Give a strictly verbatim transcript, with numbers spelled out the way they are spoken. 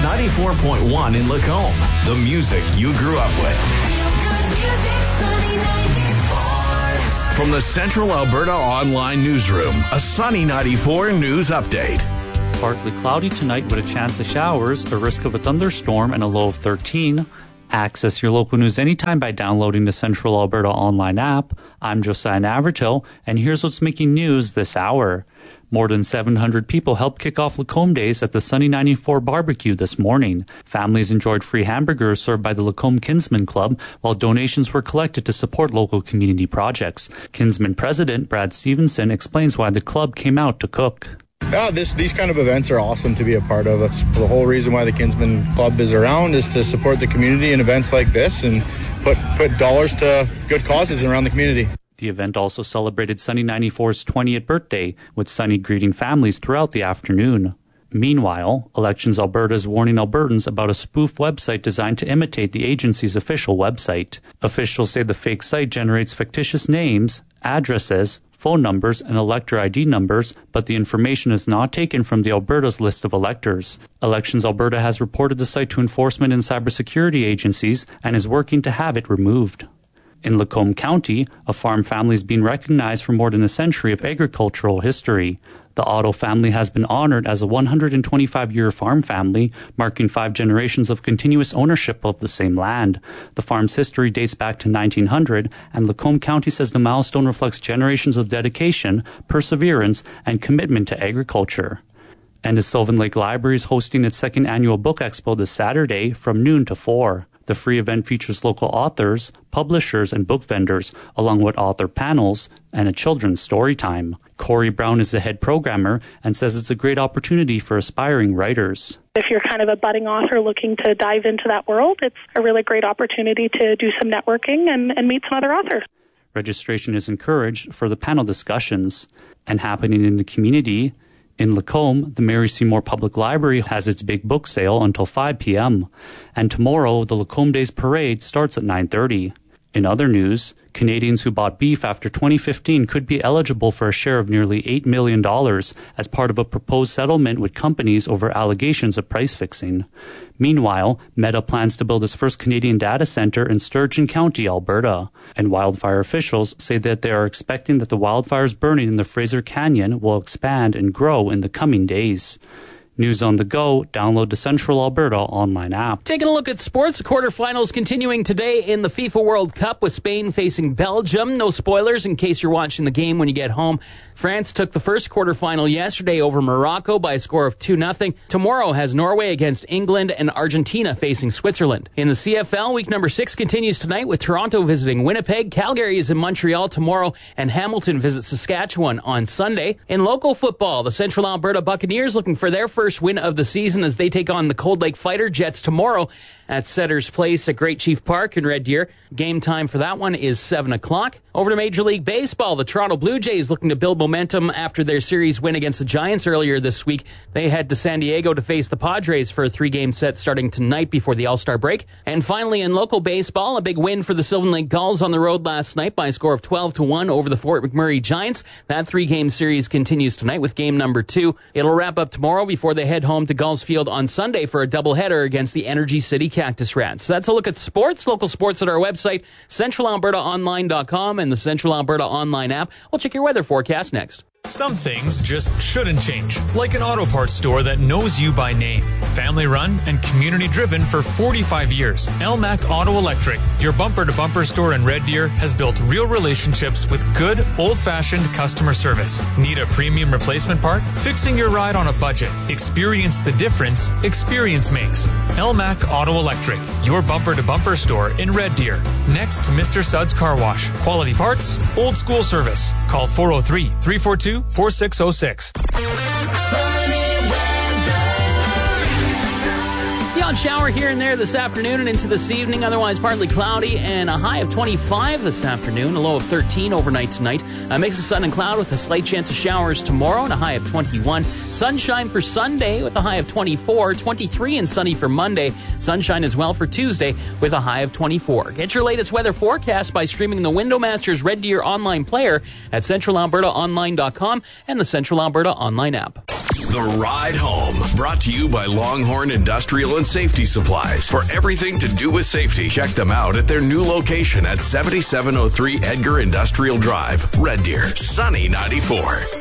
ninety-four point one in Lacombe. The music you grew up with. From the Central Alberta Online Newsroom, a Sunny ninety-four news update. Partly cloudy tonight with a chance of showers, a risk of a thunderstorm, and a low of thirteen. Access your local news anytime by downloading the Central Alberta Online app. I'm Josiah Navertil, and here's what's making news this hour. More than seven hundred people helped kick off Lacombe Days at the Sunny ninety-four barbecue this morning. Families enjoyed free hamburgers served by the Lacombe Kinsman Club, while donations were collected to support local community projects. Kinsman President Brad Stevenson explains why the club came out to cook. Yeah, this these kind of events are awesome to be a part of. That's the whole reason why the Kinsman Club is around, is to support the community in events like this and put, put dollars to good causes around the community. The event also celebrated Sunny ninety-four's twentieth birthday, with Sunny greeting families throughout the afternoon. Meanwhile, Elections Alberta is warning Albertans about a spoof website designed to imitate the agency's official website. Officials say the fake site generates fictitious names, addresses, phone numbers, and elector I D numbers, but the information is not taken from the Alberta's list of electors. Elections Alberta has reported the site to enforcement and cybersecurity agencies and is working to have it removed. In Lacombe County, a farm family has been recognized for more than a century of agricultural history. The Otto family has been honored as a one hundred twenty-five-year farm family, marking five generations of continuous ownership of the same land. The farm's history dates back to nineteen hundred, and Lacombe County says the milestone reflects generations of dedication, perseverance, and commitment to agriculture. And the Sylvan Lake Library is hosting its second annual book expo this Saturday from noon to four. The free event features local authors, publishers, and book vendors, along with author panels and a children's story time. Corey Brown is the head programmer and says it's a great opportunity for aspiring writers. If you're kind of a budding author looking to dive into that world, it's a really great opportunity to do some networking and, and meet some other authors. Registration is encouraged for the panel discussions. And happening in the community, in Lacombe, the Mary Seymour Public Library has its big book sale until five p.m. And tomorrow, the Lacombe Days Parade starts at nine thirty. In other news, Canadians who bought beef after twenty fifteen could be eligible for a share of nearly eight million dollars as part of a proposed settlement with companies over allegations of price fixing. Meanwhile, Meta plans to build its first Canadian data center in Sturgeon County, Alberta. And wildfire officials say that they are expecting that the wildfires burning in the Fraser Canyon will expand and grow in the coming days. News on the go, download the Central Alberta online app. Taking a look at sports, the quarterfinals continuing today in the FIFA World Cup with Spain facing Belgium. No spoilers in case you're watching the game when you get home. France took the first quarterfinal yesterday over Morocco by a score of two nothing. Tomorrow has Norway against England and Argentina facing Switzerland. In the C F L, week number six continues tonight with Toronto visiting Winnipeg. Calgary is in Montreal tomorrow, and Hamilton visits Saskatchewan on Sunday. In local football, the Central Alberta Buccaneers looking for their first win of the season as they take on the Cold Lake Fighter Jets tomorrow at Setter's Place at Great Chief Park in Red Deer. Game time for that one is seven o'clock. Over to Major League Baseball, the Toronto Blue Jays looking to build momentum after their series win against the Giants earlier this week. They head to San Diego to face the Padres for a three-game set starting tonight before the All-Star break. And finally, in local baseball, a big win for the Sylvan Lake Gulls on the road last night by a score of twelve to one over the Fort McMurray Giants. That three-game series continues tonight with game number two. It'll wrap up tomorrow before they head home to Gulls Field on Sunday for a doubleheader against the Energy City Cactus Rats. So that's a look at sports, local sports at our website, central alberta online dot com and the Central Alberta Online app. We'll check your weather forecast next. Some things just shouldn't change, like an auto parts store that knows you by name. Family run and community driven for forty-five years. L M A C Auto Electric, your bumper-to-bumper store in Red Deer, has built real relationships with good, old-fashioned customer service. Need a premium replacement part? Fixing your ride on a budget. Experience the difference experience makes. L M A C Auto Electric, your bumper-to-bumper store in Red Deer. Next to Mister Suds Car Wash. Quality parts, old school service. Call four oh three, three four two, four six oh six. The odd shower here and there this afternoon and into this evening, otherwise partly cloudy, and a high of twenty-five this afternoon, a low of thirteen overnight tonight. A mix of sun and cloud with a slight chance of showers tomorrow and a high of twenty-one. Sunshine for Sunday with a high of twenty-four, twenty-three and sunny for Monday. Sunshine as well for Tuesday with a high of twenty-four. Get your latest weather forecast by streaming the Windowmasters Red Deer online player at central alberta online dot com and the Central Alberta Online app. The Ride Home, brought to you by Longhorn Industrial and Safety Supplies. For everything to do with safety, check them out at their new location at seventy-seven oh three Edgar Industrial Drive, Red Deer. Sunny ninety-four.